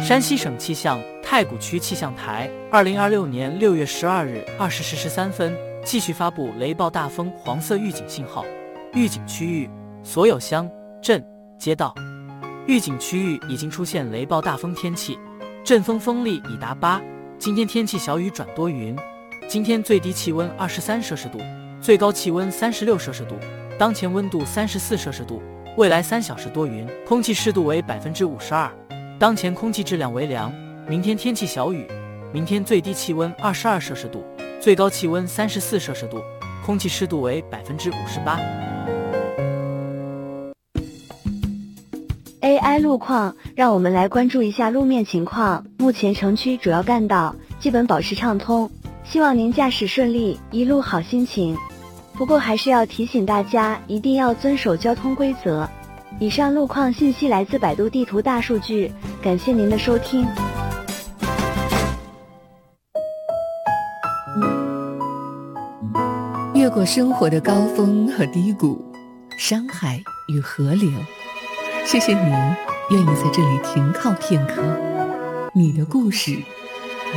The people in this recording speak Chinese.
山西省气象太谷区气象台2026年6月12日20时13分继续发布雷暴大风黄色预警信号，预警区域所有乡镇街道。预警区域已经出现雷暴大风天气，阵风风力已达8。今天天气小雨转多云，今天最低气温23摄氏度，最高气温36摄氏度，当前温度34摄氏度，未来3小时多云，空气湿度为52%，当前空气质量为良。明天天气小雨，明天最低气温22摄氏度，最高气温34摄氏度，空气湿度为58%。 AI 路况，让我们来关注一下路面情况。目前城区主要干道基本保持畅通，希望您驾驶顺利，一路好心情。不过还是要提醒大家，一定要遵守交通规则。以上路况信息来自百度地图大数据，感谢您的收听。 越过生活的高峰和低谷，山海与河流，谢谢你愿意在这里停靠片刻，你的故事